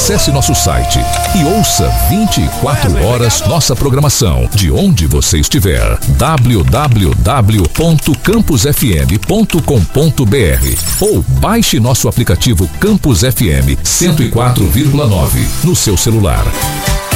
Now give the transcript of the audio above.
Acesse nosso site e ouça 24 horas nossa programação, de onde você estiver. www.campusfm.com.br ou baixe nosso aplicativo Campus FM 104,9 no seu celular.